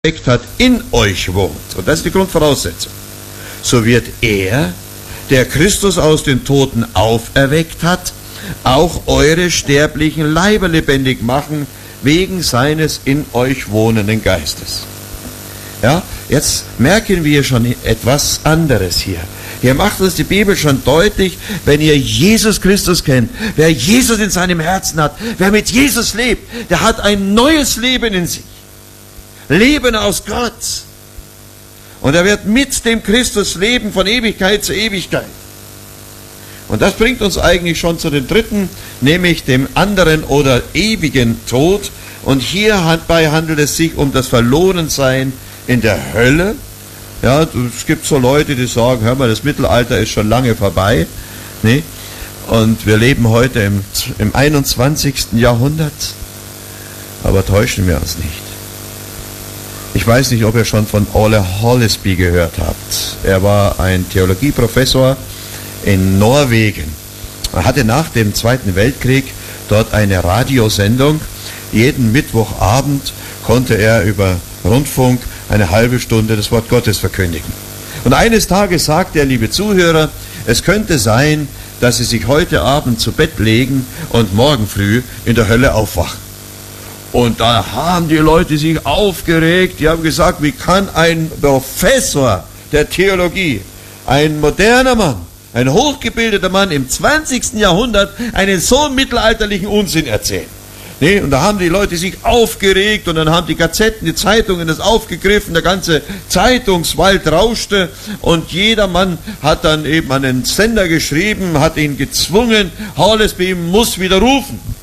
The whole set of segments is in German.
hat, in euch wohnt, und das ist die Grundvoraussetzung, so wird er, der Christus aus den Toten auferweckt hat, auch eure sterblichen Leiber lebendig machen, wegen seines in euch wohnenden Geistes. Ja, jetzt merken wir schon etwas anderes hier. Hier macht uns die Bibel schon deutlich, wenn ihr Jesus Christus kennt, wer Jesus in seinem Herzen hat, wer mit Jesus lebt, der hat ein neues Leben in sich. Leben aus Gott. Und er wird mit dem Christus leben von Ewigkeit zu Ewigkeit. Und das bringt uns eigentlich schon zu dem dritten, nämlich dem anderen oder ewigen Tod. Und hierbei handelt es sich um das Verlorensein in der Hölle. Ja, es gibt so Leute, die sagen, hör mal, das Mittelalter ist schon lange vorbei. Nee? Und wir leben heute im 21. Jahrhundert. Aber täuschen wir uns nicht. Ich weiß nicht, ob ihr schon von Ole Hallesby gehört habt. Er war ein Theologieprofessor in Norwegen. Er hatte nach dem Zweiten Weltkrieg dort eine Radiosendung. Jeden Mittwochabend konnte er über Rundfunk eine halbe Stunde das Wort Gottes verkündigen. Und eines Tages sagte er, liebe Zuhörer, es könnte sein, dass Sie sich heute Abend zu Bett legen und morgen früh in der Hölle aufwachen. Und da haben die Leute sich aufgeregt, die haben gesagt, wie kann ein Professor der Theologie, ein moderner Mann, ein hochgebildeter Mann im 20. Jahrhundert einen so mittelalterlichen Unsinn erzählen. Nee, und da haben die Leute sich aufgeregt und dann haben die Gazetten, die Zeitungen das aufgegriffen, der ganze Zeitungswald rauschte und jedermann hat dann eben an den Sender geschrieben, hat ihn gezwungen, Hallesby muss widerrufen.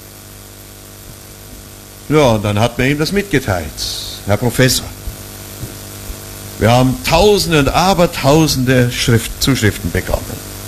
Ja, und dann hat man ihm das mitgeteilt, Herr Professor. Wir haben Tausende und Abertausende Zuschriften bekommen.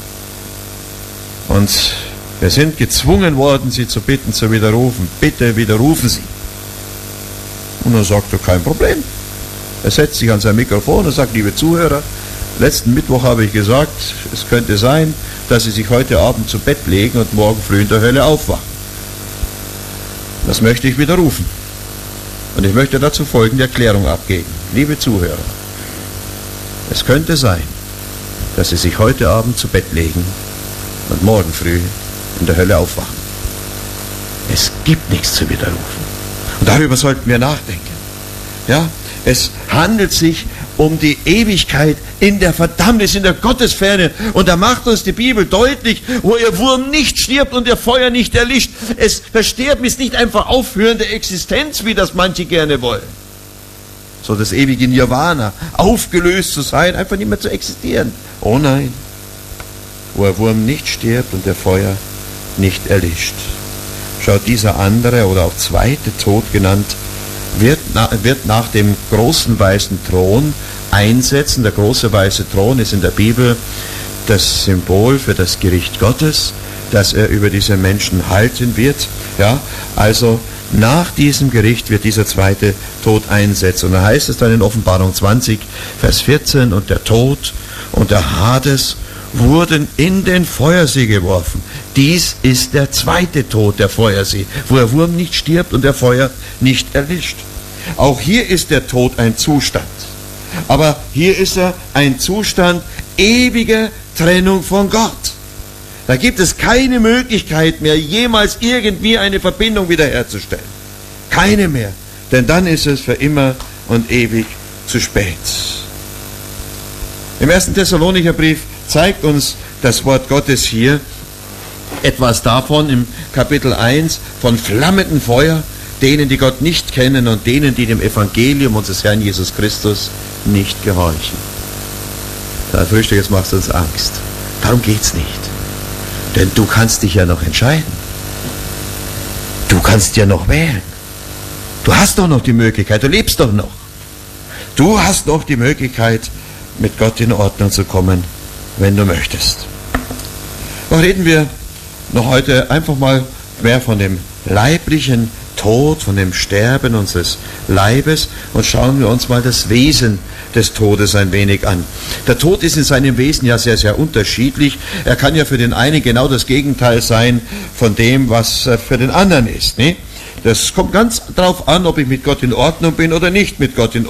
Und wir sind gezwungen worden, Sie zu bitten, zu widerrufen. Bitte widerrufen Sie. Und dann sagt er, kein Problem. Er setzt sich an sein Mikrofon und sagt, liebe Zuhörer, letzten Mittwoch habe ich gesagt, es könnte sein, dass Sie sich heute Abend zu Bett legen und morgen früh in der Hölle aufwachen. Das möchte ich widerrufen. Und ich möchte dazu folgende Erklärung abgeben. Liebe Zuhörer, es könnte sein, dass Sie sich heute Abend zu Bett legen und morgen früh in der Hölle aufwachen. Es gibt nichts zu widerrufen. Und darüber sollten wir nachdenken. Ja, es handelt sich um die Ewigkeit in der Verdammnis, in der Gottesferne. Und da macht uns die Bibel deutlich, wo ihr Wurm nicht stirbt und ihr Feuer nicht erlischt. Das Sterben ist nicht einfach aufhörende Existenz, wie das manche gerne wollen. So das ewige Nirvana, aufgelöst zu sein, einfach nicht mehr zu existieren. Oh nein, wo der Wurm nicht stirbt und der Feuer nicht erlischt. Schaut, dieser andere oder auch zweite Tod genannt, wird nach dem großen weißen Thron einsetzen. Der große weiße Thron ist in der Bibel das Symbol für das Gericht Gottes, das er über diese Menschen halten wird. Ja, also nach diesem Gericht wird dieser zweite Tod einsetzen. Und da heißt es dann in Offenbarung 20, Vers 14, und der Tod und der Hades wurden in den Feuersee geworfen. Dies ist der zweite Tod, der Feuersee, wo der Wurm nicht stirbt und der Feuer nicht erlischt. Auch hier ist der Tod ein Zustand. Aber hier ist er ein Zustand ewiger Trennung von Gott. Da gibt es keine Möglichkeit mehr, jemals irgendwie eine Verbindung wiederherzustellen. Keine mehr. Denn dann ist es für immer und ewig zu spät. Im 1. Thessalonicher Brief zeigt uns das Wort Gottes hier etwas davon im Kapitel 1 von flammendem Feuer, denen, die Gott nicht kennen und denen, die dem Evangelium unseres Herrn Jesus Christus nicht gehorchen. Herr Frühstück, jetzt machst du uns Angst. Darum geht's nicht. Denn du kannst dich ja noch entscheiden. Du kannst ja noch wählen. Du hast doch noch die Möglichkeit, du lebst doch noch. Du hast noch die Möglichkeit, mit Gott in Ordnung zu kommen, wenn du möchtest. Doch reden wir noch heute einfach mal mehr von dem leiblichen Tod, von dem Sterben unseres Leibes und schauen wir uns mal das Wesen des Todes ein wenig an. Der Tod ist in seinem Wesen ja sehr, sehr unterschiedlich. Er kann ja für den einen genau das Gegenteil sein von dem, was für den anderen ist. Ne? Das kommt ganz drauf an, ob ich mit Gott in Ordnung bin oder nicht mit Gott in